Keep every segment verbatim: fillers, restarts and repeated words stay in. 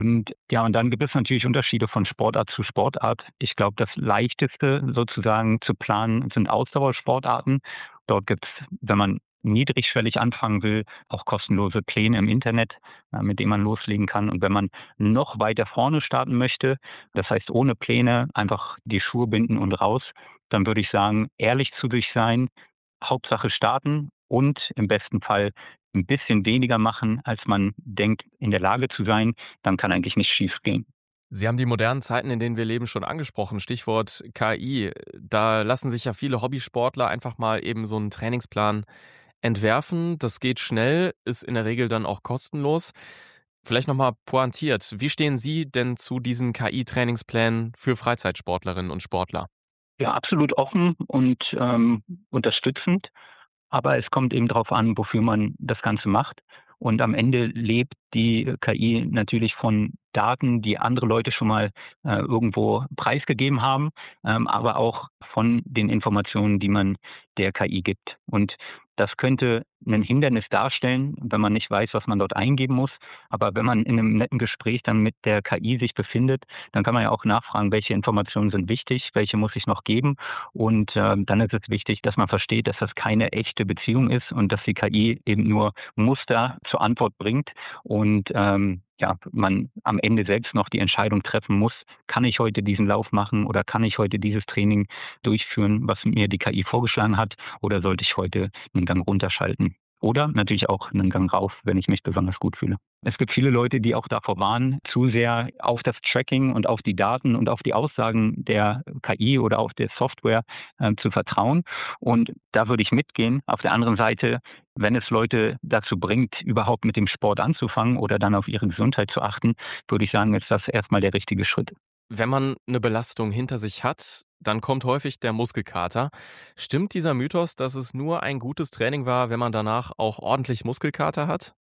Und ja, und dann gibt es natürlich Unterschiede von Sportart zu Sportart. Ich glaube, das Leichteste sozusagen zu planen sind Ausdauersportarten. Dort gibt's, wenn man niedrigschwellig anfangen will, auch kostenlose Pläne im Internet, äh, mit denen man loslegen kann. Und wenn man noch weiter vorne starten möchte, das heißt ohne Pläne, einfach die Schuhe binden und raus, dann würde ich sagen, ehrlich zu sich sein, Hauptsache starten und im besten Fall ein bisschen weniger machen, als man denkt, in der Lage zu sein, dann kann eigentlich nichts schiefgehen. Sie haben die modernen Zeiten, in denen wir leben, schon angesprochen. Stichwort K I. Da lassen sich ja viele Hobbysportler einfach mal eben so einen Trainingsplan entwerfen. Das geht schnell, ist in der Regel dann auch kostenlos. Vielleicht noch mal pointiert: Wie stehen Sie denn zu diesen K I-Trainingsplänen für Freizeitsportlerinnen und Sportler? Ja, absolut offen und, ähm, unterstützend, aber es kommt eben drauf an, wofür man das Ganze macht. Und am Ende lebt die K I natürlich von Daten, die andere Leute schon mal, äh, irgendwo preisgegeben haben, ähm, aber auch von den Informationen, die man der K I gibt. Und das könnte ein Hindernis darstellen, wenn man nicht weiß, was man dort eingeben muss. Aber wenn man in einem netten Gespräch dann mit der K I sich befindet, dann kann man ja auch nachfragen, welche Informationen sind wichtig, welche muss ich noch geben. Und, ähm, dann ist es wichtig, dass man versteht, dass das keine echte Beziehung ist und dass die K I eben nur Muster zur Antwort bringt und, ähm, ja, man am Ende selbst noch die Entscheidung treffen muss: „Kann ich heute diesen Lauf machen oder kann ich heute dieses Training durchführen, was mir die K I vorgeschlagen hat, oder sollte ich heute einen Gang runterschalten?“ Oder natürlich auch einen Gang rauf, wenn ich mich besonders gut fühle. Es gibt viele Leute, die auch davor warnen, zu sehr auf das Tracking und auf die Daten und auf die Aussagen der K I oder auch der Software, ähm, zu vertrauen. Und da würde ich mitgehen. Auf der anderen Seite, wenn es Leute dazu bringt, überhaupt mit dem Sport anzufangen oder dann auf ihre Gesundheit zu achten, würde ich sagen, ist das erstmal der richtige Schritt. Wenn man eine Belastung hinter sich hat, dann kommt häufig der Muskelkater. Stimmt dieser Mythos, dass es nur ein gutes Training war, wenn man danach auch ordentlich Muskelkater hat?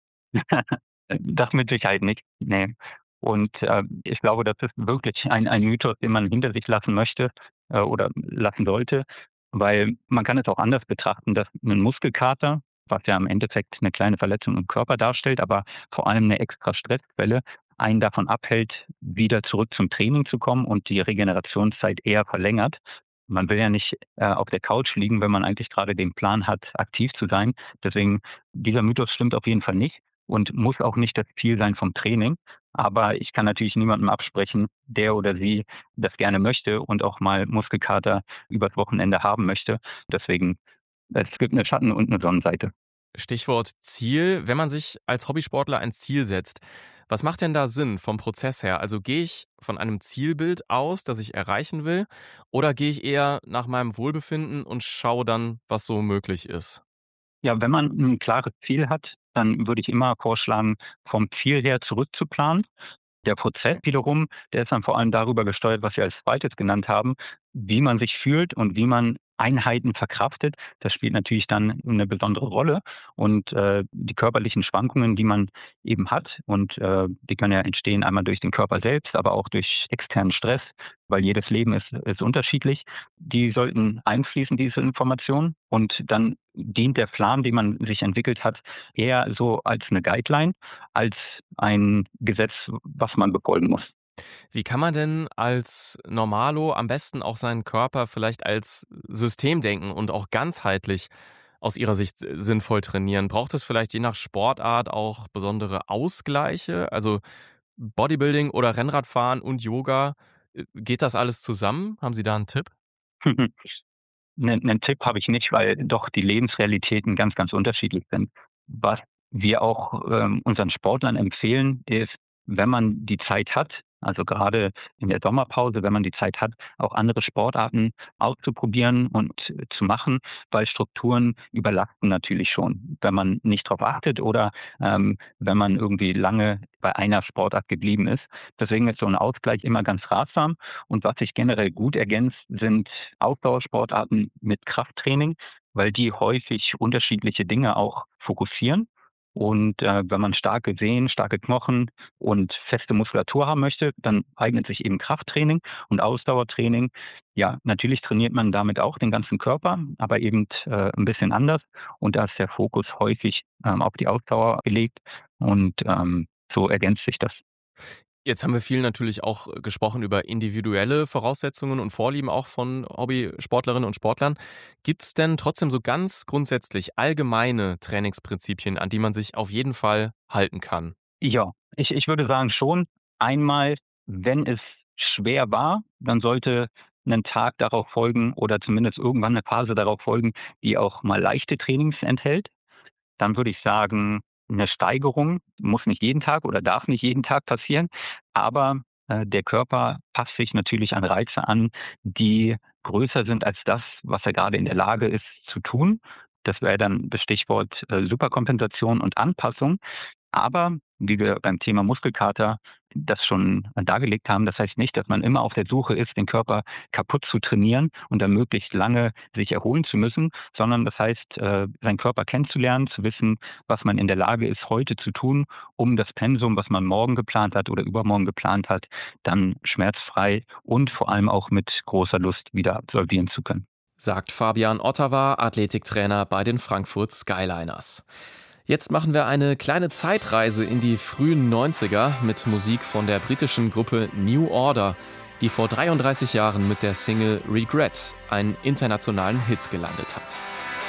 Das mit Sicherheit nicht, ne. Und, äh, ich glaube, das ist wirklich ein ein Mythos, den man hinter sich lassen möchte, äh, oder lassen sollte, weil man kann es auch anders betrachten, dass 'nen Muskelkater, was ja im Endeffekt eine kleine Verletzung im Körper darstellt, aber vor allem eine extra Stressquelle, einen davon abhält, wieder zurück zum Training zu kommen und die Regenerationszeit eher verlängert. Man will ja nicht, äh, auf der Couch liegen, wenn man eigentlich gerade den Plan hat, aktiv zu sein. Deswegen, dieser Mythos stimmt auf jeden Fall nicht und muss auch nicht das Ziel sein vom Training. Aber ich kann natürlich niemandem absprechen, der oder sie das gerne möchte und auch mal Muskelkater übers Wochenende haben möchte. Deswegen, es gibt eine Schatten- und eine Sonnenseite. Stichwort Ziel. Wenn man sich als Hobbysportler ein Ziel setzt, was macht denn da Sinn vom Prozess her? Also, gehe ich von einem Zielbild aus, das ich erreichen will, oder gehe ich eher nach meinem Wohlbefinden und schaue dann, was so möglich ist? Ja, wenn man ein klares Ziel hat, dann würde ich immer vorschlagen, vom Ziel her zurückzuplanen. Der Prozess wiederum, der ist dann vor allem darüber gesteuert, was wir als Zweites genannt haben, wie man sich fühlt und wie man Einheiten verkraftet. Das spielt natürlich dann eine besondere Rolle und, äh, die körperlichen Schwankungen, die man eben hat und, äh, die können ja entstehen einmal durch den Körper selbst, aber auch durch externen Stress, weil jedes Leben ist ist unterschiedlich. Die sollten einfließen, diese Informationen, und dann dient der Plan, den man sich entwickelt hat, eher so als eine Guideline, als ein Gesetz, was man befolgen muss. Wie kann man denn als Normalo am besten auch seinen Körper vielleicht als System denken und auch ganzheitlich aus Ihrer Sicht s sinnvoll trainieren? Braucht es vielleicht je nach Sportart auch besondere Ausgleiche? Also, Bodybuilding oder Rennradfahren und Yoga, äh, geht das alles zusammen? Haben Sie da einen Tipp? 'Nen 'nen Tipp habe ich nicht, weil doch die Lebensrealitäten ganz, ganz unterschiedlich sind. Was wir auch, ähm, unseren Sportlern empfehlen, ist, wenn man die Zeit hat, also gerade in der Sommerpause, wenn man die Zeit hat, auch andere Sportarten auszuprobieren und äh, zu machen, weil Strukturen überlasten natürlich schon, wenn man nicht drauf achtet oder, ähm, wenn man irgendwie lange bei einer Sportart geblieben ist. Deswegen ist so 'n Ausgleich immer ganz ratsam. Und was sich generell gut ergänzt, sind Ausdauersportarten mit Krafttraining, weil die häufig unterschiedliche Dinge auch fokussieren. Und, äh, wenn man starke Sehnen, starke Knochen und feste Muskulatur haben möchte, dann eignet sich eben Krafttraining und Ausdauertraining. Ja, natürlich trainiert man damit auch den ganzen Körper, aber eben, äh, 'n bisschen anders. Und da ist der Fokus häufig, ähm, auf die Ausdauer gelegt und, ähm, so ergänzt sich das. Jetzt haben wir viel natürlich auch äh, gesprochen über individuelle Voraussetzungen und Vorlieben auch von Hobbysportlerinnen und Sportlern. Gibt es denn trotzdem so ganz grundsätzlich allgemeine Trainingsprinzipien, an die man sich auf jeden Fall halten kann? Ja, ich ich würde sagen schon. Einmal, wenn es schwer war, dann sollte ein Tag darauf folgen oder zumindest irgendwann eine Phase darauf folgen, die auch mal leichte Trainings enthält. Dann würde ich sagen, eine Steigerung muss nicht jeden Tag oder darf nicht jeden Tag passieren, aber, äh, der Körper passt sich natürlich an Reize an, die größer sind als das, was er gerade in der Lage ist zu tun. Das wäre dann das Stichwort, äh, Superkompensation und Anpassung. Aber wie wir beim Thema Muskelkater das schon dargelegt haben, das heißt nicht, dass man immer auf der Suche ist, den Körper kaputt zu trainieren und dann möglichst lange sich erholen zu müssen, sondern das heißt, äh, seinen Körper kennenzulernen, zu wissen, was man in der Lage ist, heute zu tun, um das Pensum, was man morgen geplant hat oder übermorgen geplant hat, dann schmerzfrei und vor allem auch mit großer Lust wieder absolvieren zu können. Sagt Fabian Ottawa, Athletiktrainer bei den Frankfurt Skyliners. Jetzt machen wir eine kleine Zeitreise in die frühen Neunziger mit Musik von der britischen Gruppe New Order, die vor dreiunddreißig Jahren mit der Single Regret einen internationalen Hit gelandet hat.